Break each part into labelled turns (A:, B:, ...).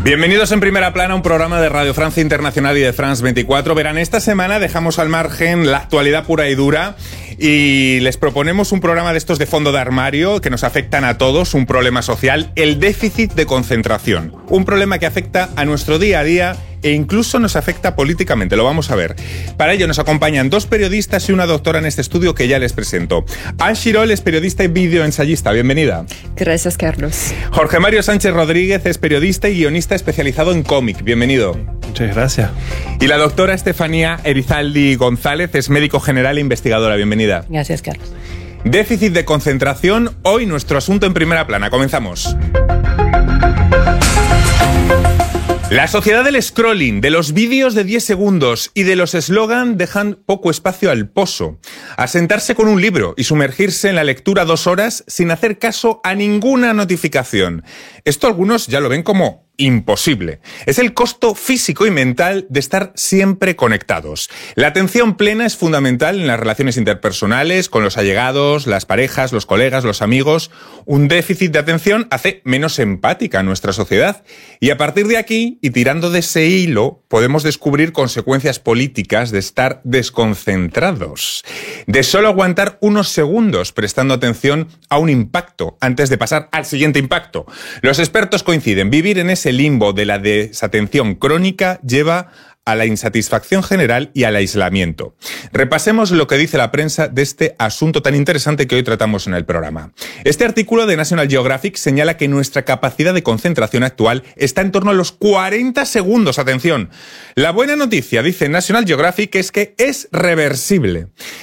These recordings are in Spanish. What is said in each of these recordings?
A: Bienvenidos en Primera Plana, un programa de Radio Francia Internacional y de France 24. Verán, esta semana dejamos al margen la actualidad pura y dura y les proponemos un programa de estos de fondo de armario que nos afectan a todos, un problema social, el déficit de concentración. Un problema que afecta a nuestro día a día e incluso nos afecta políticamente, lo vamos a ver. Para ello nos acompañan dos periodistas y una doctora en este estudio que ya les presento. Anne Chirol es periodista y videoensayista, bienvenida.
B: Gracias, Carlos.
A: Jorge Mario Sánchez Rodríguez es periodista y guionista especializado en cómic, bienvenido.
C: Muchas gracias.
A: Y la doctora Estefanía Erizaldi González es médico general e investigadora, bienvenida.
B: Gracias, Carlos.
A: Déficit de concentración, hoy nuestro asunto en Primera Plana, comenzamos. La sociedad del scrolling, de los vídeos de 10 segundos y de los eslogan dejan poco espacio al pozo. A sentarse con un libro y sumergirse en la lectura 2 horas sin hacer caso a ninguna notificación. Esto algunos ya lo ven como imposible. Es el costo físico y mental de estar siempre conectados. La atención plena es fundamental en las relaciones interpersonales, con los allegados, las parejas, los colegas, los amigos. Un déficit de atención hace menos empática a nuestra sociedad. Y a partir de aquí, y tirando de ese hilo, podemos descubrir consecuencias políticas de estar desconcentrados. De solo aguantar unos segundos prestando atención a un impacto antes de pasar al siguiente impacto. Los expertos coinciden, vivir en ese limbo de la desatención crónica lleva a la insatisfacción general y al aislamiento. Repasemos lo que dice la prensa de este asunto tan interesante que hoy tratamos en el programa. Este artículo de National Geographic señala que nuestra capacidad de concentración actual está en torno a los 40 segundos. Atención. La buena noticia, dice National Geographic, es que es reversible.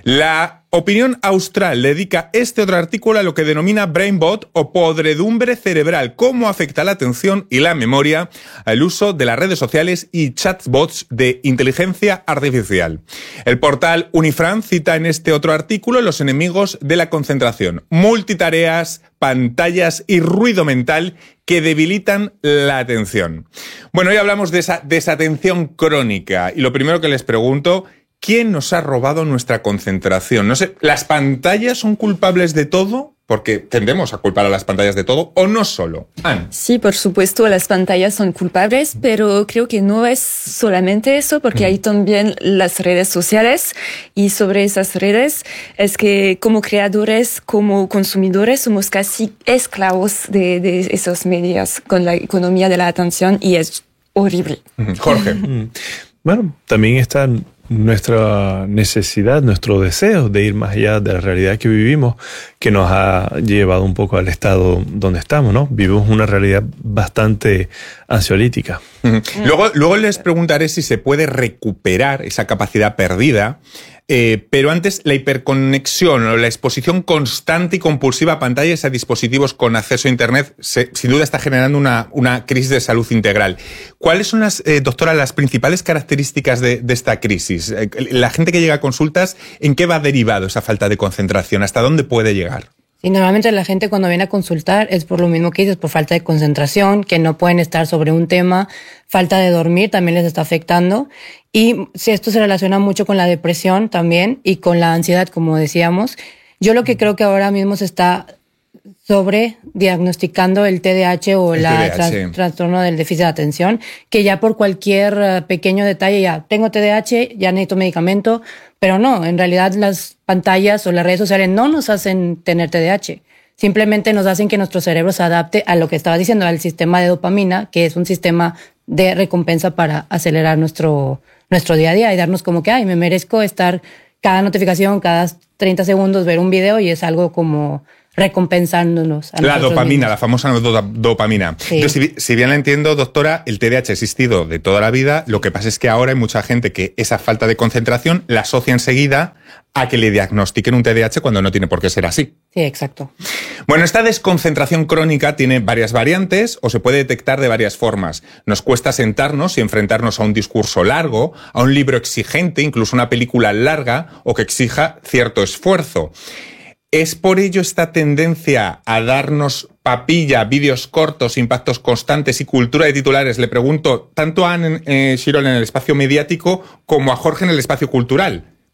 A: La Opinión Austral dedica este otro artículo a lo que denomina brainbot o podredumbre cerebral, cómo afecta la atención y la memoria al uso de las redes sociales y chatbots de inteligencia artificial. El portal Unifran cita en este otro artículo los enemigos de la concentración: multitareas, pantallas y ruido mental que debilitan la atención. Bueno, hoy hablamos de esa desatención crónica y lo primero que les pregunto: ¿quién nos ha robado nuestra concentración? No sé, ¿las pantallas son culpables de todo? Porque tendemos a culpar a las pantallas de todo, ¿o no solo? Anne.
B: Sí, por supuesto, las pantallas son culpables, pero creo que no es solamente eso, porque hay también las redes sociales, y sobre esas redes es que como creadores, como consumidores, somos casi esclavos de esos medios con la economía de la atención, y es horrible.
A: Jorge.
C: Bueno, también está nuestra necesidad, nuestro deseo de ir más allá de la realidad que vivimos, que nos ha llevado un poco al estado donde estamos, ¿no? Vivimos una realidad bastante ansiolítica.
A: Luego les preguntaré si se puede recuperar esa capacidad perdida, pero antes, la hiperconexión o la exposición constante y compulsiva a pantallas y a dispositivos con acceso a Internet sin duda está generando una crisis de salud integral. ¿Cuáles son, doctora, las principales características de esta crisis? La gente que llega a consultas, ¿en qué va derivado esa falta de concentración? ¿Hasta dónde puede llegar?
D: Sí, normalmente la gente cuando viene a consultar es por lo mismo que dices, por falta de concentración, que no pueden estar sobre un tema, falta de dormir también les está afectando. Y si esto se relaciona mucho con la depresión también y con la ansiedad, como decíamos. Yo lo que creo que ahora mismo se está sobrediagnosticando el TDAH o el trastorno del déficit de atención, que ya por cualquier pequeño detalle ya tengo TDAH, ya necesito medicamento, pero no, en realidad las pantallas o las redes sociales no nos hacen tener TDAH. Simplemente nos hacen que nuestro cerebro se adapte a lo que estaba diciendo, al sistema de dopamina, que es un sistema de recompensa para acelerar nuestro día a día y darnos como que, me merezco estar cada notificación, cada 30 segundos ver un video, y es algo como recompensándonos.
A: La dopamina, la famosa dopamina.
D: Sí.
A: Entonces, si bien la entiendo, doctora, el TDAH ha existido de toda la vida. Lo que pasa es que ahora hay mucha gente que esa falta de concentración la asocia enseguida a que le diagnostiquen un TDAH cuando no tiene por qué ser así.
D: Sí, exacto.
A: Bueno, esta desconcentración crónica tiene varias variantes o se puede detectar de varias formas. Nos cuesta sentarnos y enfrentarnos a un discurso largo, a un libro exigente, incluso una película larga o que exija cierto esfuerzo. ¿Es por ello esta tendencia a darnos papilla, vídeos cortos, impactos constantes y cultura de titulares? Le pregunto tanto a Anne Chirol en el espacio mediático como a Jorge en el espacio cultural.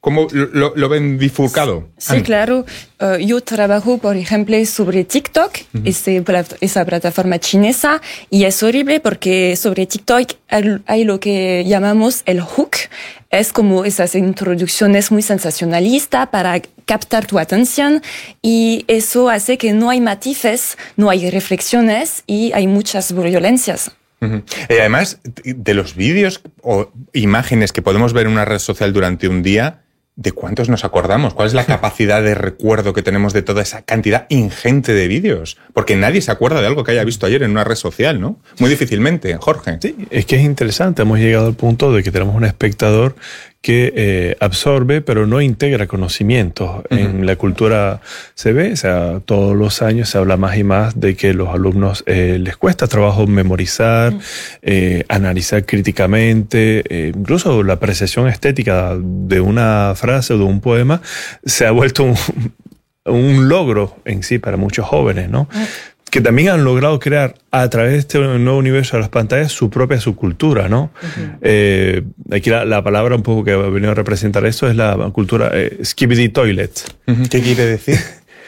A: ¿Cómo lo ven bifurcado?
B: Sí, claro. Yo trabajo, por ejemplo, sobre TikTok, esa plataforma chinesa, y es horrible porque sobre TikTok hay lo que llamamos el hook. Es como esas introducciones muy sensacionalistas para captar tu atención, y eso hace que no hay matices, no hay reflexiones y hay muchas violencias.
A: Además, de los vídeos o imágenes que podemos ver en una red social durante un día, ¿de cuántos nos acordamos? ¿Cuál es la capacidad de recuerdo que tenemos de toda esa cantidad ingente de vídeos? Porque nadie se acuerda de algo que haya visto ayer en una red social, ¿no? Muy difícilmente, Jorge.
C: Sí, es que es interesante. Hemos llegado al punto de que tenemos un espectador que absorbe, pero no integra conocimientos. En la cultura se ve, o sea, todos los años se habla más y más de que los alumnos les cuesta trabajo memorizar, analizar críticamente, incluso la apreciación estética de una frase o de un poema se ha vuelto un logro en sí para muchos jóvenes, ¿no? Que también han logrado crear a través de este nuevo universo de las pantallas su propia subcultura, ¿no? Aquí la palabra un poco que ha venido a representar esto es la cultura Skibidi Toilet.
A: ¿Qué quiere decir?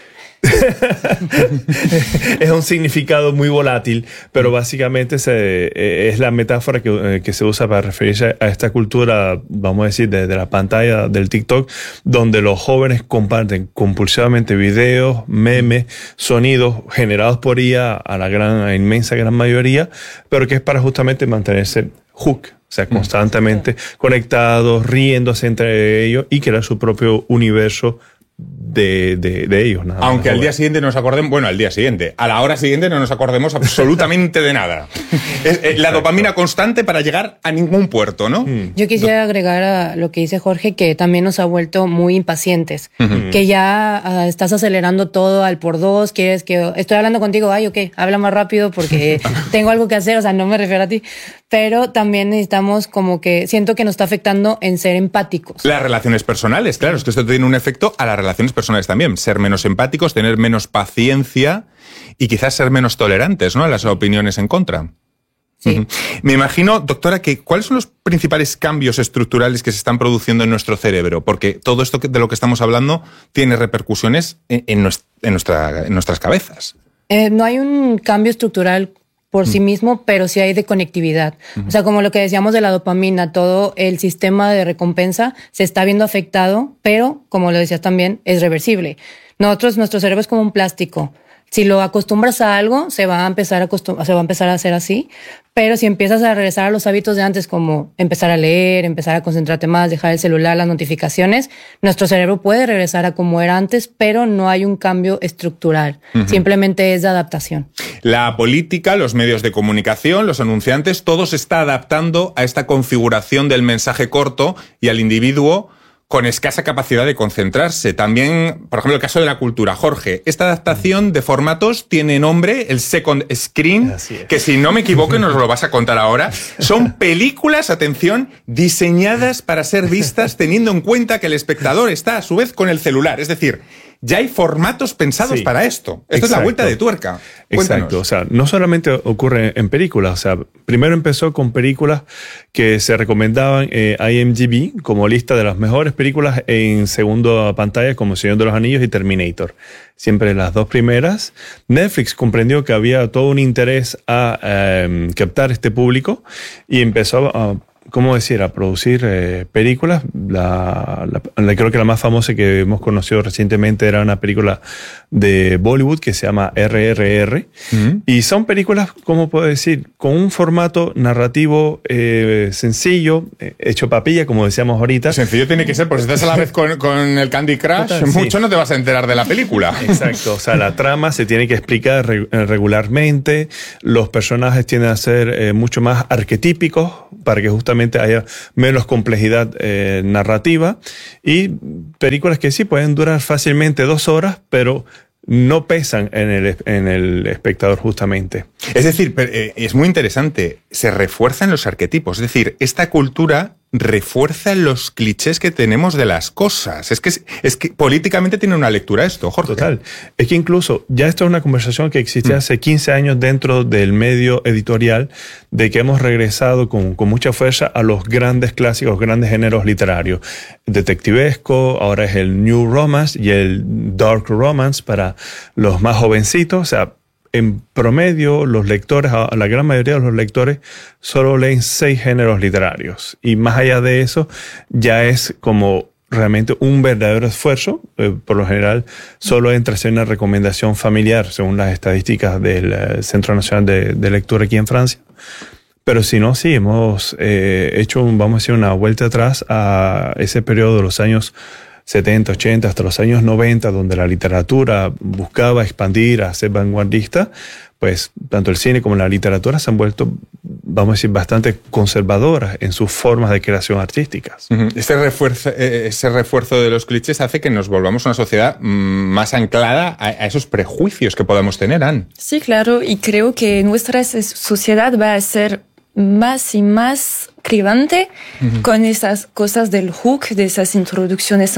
C: Es un significado muy volátil, pero básicamente es la metáfora que se usa para referirse a esta cultura, vamos a decir, desde la pantalla del TikTok, donde los jóvenes comparten compulsivamente videos, memes, sonidos generados por IA a la inmensa gran mayoría, pero que es para justamente mantenerse hook, o sea, constantemente conectados, riéndose entre ellos y crear su propio universo de ellos. Nada.
A: Aunque al día siguiente nos acordemos, bueno, al día siguiente, a la hora siguiente no nos acordemos absolutamente de nada. Es la dopamina constante para llegar a ningún puerto, ¿no?
D: Yo quisiera agregar a lo que dice Jorge, que también nos ha vuelto muy impacientes, que ya estás acelerando todo al por dos, quieres que estoy hablando contigo, ok, habla más rápido porque tengo algo que hacer, o sea, no me refiero a ti, pero también necesitamos como que siento que nos está afectando en ser empáticos.
A: Las relaciones personales, claro, es que esto tiene un efecto a las relaciones personales también, ser menos empáticos, tener menos paciencia y quizás ser menos tolerantes, ¿no?, a las opiniones en contra.
D: Sí.
A: Me imagino, doctora, que ¿cuáles son los principales cambios estructurales que se están produciendo en nuestro cerebro? Porque todo esto de lo que estamos hablando tiene repercusiones en nuestras cabezas.
D: No hay un cambio estructural por sí mismo, pero sí hay de conectividad. O sea, como lo que decíamos de la dopamina, todo el sistema de recompensa se está viendo afectado, pero, como lo decías también, es reversible. Nuestro cerebro es como un plástico. Si lo acostumbras a algo, se va a empezar a hacer así, pero si empiezas a regresar a los hábitos de antes, como empezar a leer, empezar a concentrarte más, dejar el celular, las notificaciones, nuestro cerebro puede regresar a como era antes, pero no hay un cambio estructural. Simplemente es de adaptación.
A: La política, los medios de comunicación, los anunciantes, todo se está adaptando a esta configuración del mensaje corto y al individuo con escasa capacidad de concentrarse. También, por ejemplo, el caso de la cultura. Jorge, esta adaptación de formatos tiene nombre, el second screen, que si no me equivoco, nos lo vas a contar ahora. Son películas, atención, diseñadas para ser vistas teniendo en cuenta que el espectador está a su vez con el celular. Es decir, ya hay formatos pensados para esto. Esto es la vuelta de tuerca. Cuéntanos.
C: Exacto. O sea, no solamente ocurre en películas. O sea, primero empezó con películas que se recomendaban IMDb como lista de las mejores películas en segunda pantalla, como Señor de los Anillos y Terminator. Siempre las dos primeras. Netflix comprendió que había todo un interés a captar este público y empezó a producir películas. Creo que la más famosa que hemos conocido recientemente era una película de Bollywood que se llama RRR. Y son películas, ¿cómo puedo decir?, con un formato narrativo sencillo, hecho papilla, como decíamos ahorita.
A: Sencillo tiene que ser, porque si estás a la vez con el Candy Crush, mucho no te vas a enterar de la película.
C: Exacto. O sea, la trama se tiene que explicar regularmente. Los personajes tienden a ser mucho más arquetípicos para que justamente haya menos complejidad narrativa, y películas que sí pueden durar fácilmente 2 horas, pero no pesan en el espectador justamente.
A: Es decir, es muy interesante. se refuerzan los arquetipos. Es decir, esta cultura refuerza los clichés que tenemos de las cosas. Es que políticamente tiene una lectura esto, Jorge.
C: Total. Es que incluso ya esto es una conversación que existía hace 15 años dentro del medio editorial, de que hemos regresado con mucha fuerza a los grandes clásicos, grandes géneros literarios. Detectivesco, ahora es el New Romance y el Dark Romance para los más jovencitos. O sea, en promedio, los lectores, la gran mayoría de los lectores, solo leen 6 géneros literarios. Y más allá de eso, ya es como realmente un verdadero esfuerzo. Por lo general, solo entra a ser una recomendación familiar, según las estadísticas del Centro Nacional de Lectura aquí en Francia. Pero si no, sí, hemos hecho, vamos a decir, una vuelta atrás a ese periodo de los años 70, 80, hasta los años 90, donde la literatura buscaba expandir, a ser vanguardista. Pues tanto el cine como la literatura se han vuelto, vamos a decir, bastante conservadoras en sus formas de creación artísticas.
A: Ese refuerzo de los clichés hace que nos volvamos una sociedad más anclada a esos prejuicios que podamos tener, Anne.
B: Sí, claro, y creo que nuestra sociedad va a ser más y más cribante con esas cosas del hook, de esas introducciones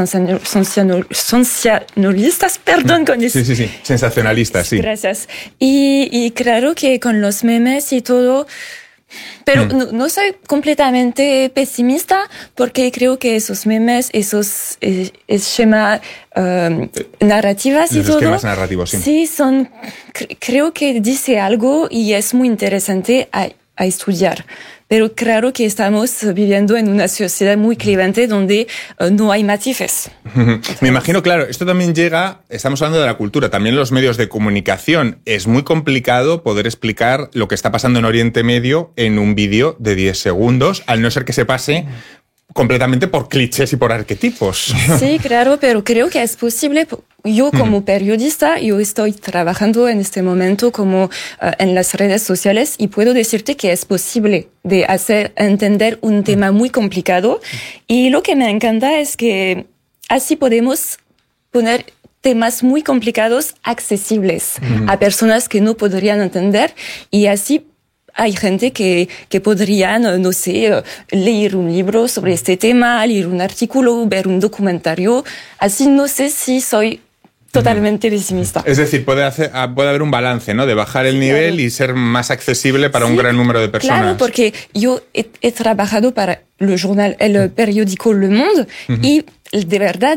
B: sensacionalistas, perdón, con eso.
A: Sí, sensacionalistas, sí.
B: Gracias. Y claro que con los memes y todo, pero no soy completamente pesimista, porque creo que esos memes, esos esquemas narrativas y
A: los
B: todo,
A: esquemas narrativos,
B: sí son, creo que dice algo y es muy interesante a estudiar. Pero claro que estamos viviendo en una sociedad muy clivante donde no hay matices.
A: Me imagino, claro, esto también llega, estamos hablando de la cultura, también los medios de comunicación. Es muy complicado poder explicar lo que está pasando en Oriente Medio en un vídeo de 10 segundos, al no ser que se pase completamente por clichés y por arquetipos.
B: Sí, claro, pero creo que es posible. Yo como periodista, yo estoy trabajando en este momento como en las redes sociales y puedo decirte que es posible de hacer entender un tema muy complicado, y lo que me encanta es que así podemos poner temas muy complicados accesibles a personas que no podrían entender, y así hay gente que podrían, no sé, leer un libro sobre este tema, leer un artículo, ver un documentario. Así no sé si soy totalmente pesimista.
A: Es decir, puede haber un balance, ¿no? De bajar el nivel y ser más accesible para un gran número de personas.
B: Claro, porque yo he trabajado para el periódico Le Monde, y de verdad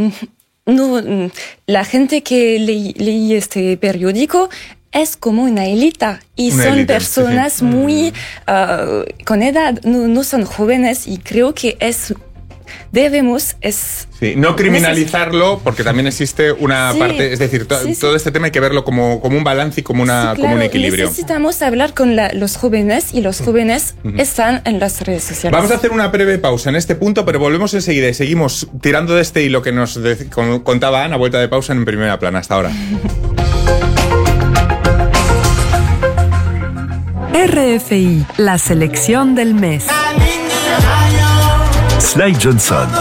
B: la gente que leí este periódico es como una élite, y son personas muy con edad, no son jóvenes, y creo que
A: no criminalizarlo, porque también existe una parte, es decir, todo este tema hay que verlo como un balance y como un equilibrio.
B: Necesitamos hablar con los jóvenes, y los jóvenes están en las redes sociales.
A: Vamos a hacer una breve pausa en este punto, pero volvemos enseguida y seguimos tirando de este hilo que nos contaba Ana, a vuelta de pausa en Primera Plana. Hasta ahora.
E: RFI, la selección del mes.
F: Slade Johnson,